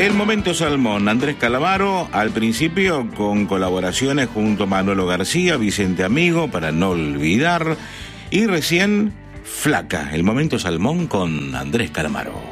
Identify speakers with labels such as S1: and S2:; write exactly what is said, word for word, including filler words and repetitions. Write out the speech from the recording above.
S1: El Momento Salmón, Andrés Calamaro, al principio con colaboraciones junto a Manolo García, Vicente Amigo, para no olvidar, y recién Flaca, El Momento Salmón con Andrés Calamaro.